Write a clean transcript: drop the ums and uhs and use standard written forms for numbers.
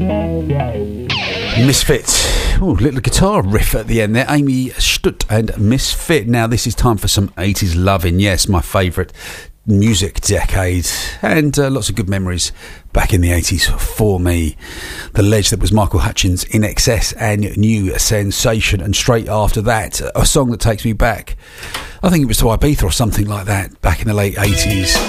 Misfit. Ooh, little guitar riff at the end there. Amy Stutt and Misfit. Now this is time for some 80s loving. Yes, my favourite music decade, and lots of good memories back in the 80s for me. The ledge that was Michael Hutchins, In Excess and New Sensation, and straight after that a song that takes me back, I think it was to Ibiza or something like that, back in the late 80s.